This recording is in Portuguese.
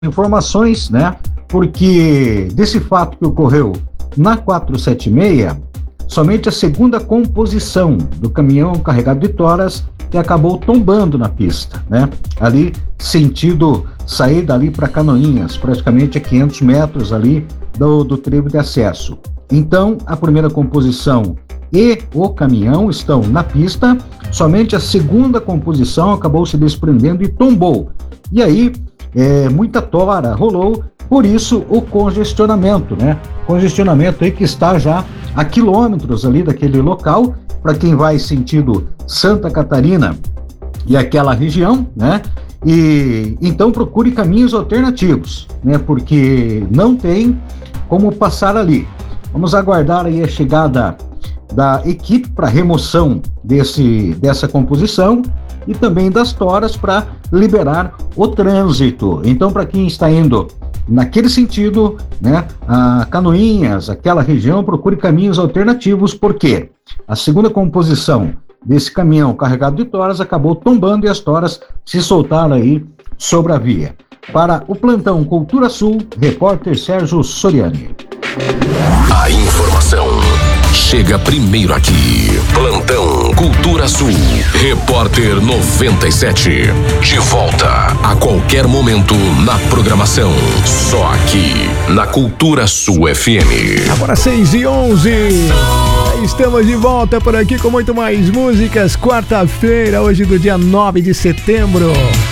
informações, né? Porque desse fato que ocorreu na 476, somente a segunda composição do caminhão carregado de toras que acabou tombando na pista, né? Ali, sentido sair dali para Canoinhas, praticamente a 500 metros ali do trevo de acesso. Então, a primeira composição e o caminhão estão na pista, somente a segunda composição acabou se desprendendo e tombou. E aí, muita tora rolou, por isso o congestionamento, né? Congestionamento aí que está já a quilômetros ali daquele local, para quem vai sentido Santa Catarina e aquela região, né? E então procure caminhos alternativos, né? Porque não tem como passar ali. Vamos aguardar aí a chegada da equipe para remoção dessa composição e também das toras para liberar o trânsito. Então, para quem está indo naquele sentido, né, a Canoinhas, aquela região, procure caminhos alternativos, porque a segunda composição desse caminhão carregado de toras acabou tombando e as toras se soltaram aí sobre a via. Para o plantão Cultura Sul, repórter Sérgio Soriani. A informação chega primeiro aqui. Plantão Cultura Sul. Repórter 97. De volta a qualquer momento na programação. Só aqui na Cultura Sul FM. Agora 6h11. Estamos de volta por aqui com muito mais músicas. Quarta-feira, hoje do dia 9 de setembro.